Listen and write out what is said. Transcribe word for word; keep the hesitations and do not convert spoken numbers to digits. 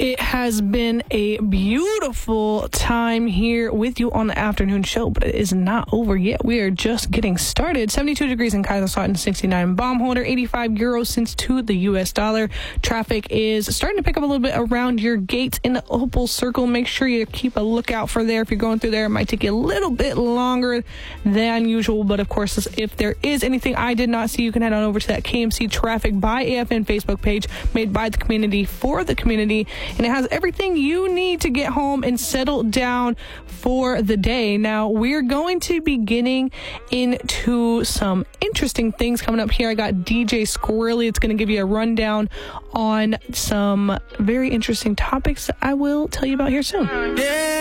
It has been a beautiful time here with you on the afternoon show, but it is not over yet. We are just getting started. seventy-two degrees in Kaiserslautern, sixty-nine in Baumholder, eighty-five euro cents to the U S dollar. Traffic is starting to pick up a little bit around your gates in the Opal Circle. Make sure you keep a lookout for there. If you're going through there, it might take you a little bit longer than usual, but of course, if there is anything I did not see, you can head on over to that K M C Traffic by A F N Facebook page, made by the community for the community. And it has everything you need to get home and settle down for the day. Now, we're going to be getting into some interesting things coming up here. I got D J Squirrely. It's going to give you a rundown on some very interesting topics that I will tell you about here soon. Yeah.